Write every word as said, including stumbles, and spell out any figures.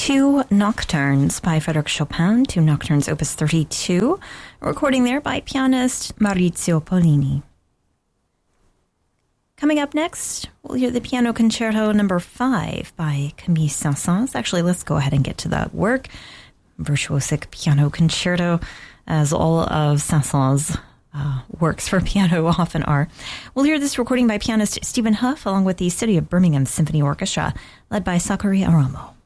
Two Nocturnes by Frédéric Chopin, two Nocturnes opus thirty-two, a recording there by pianist Maurizio Pollini. Coming up next, we'll hear the Piano Concerto number five by Camille Saint-Saëns. Actually, let's go ahead and get to that work. Virtuosic Piano Concerto, as all of Saint-Saëns' uh, works for piano often are. We'll hear this recording by pianist Stephen Huff, along with the City of Birmingham Symphony Orchestra, led by Sakari Aramo.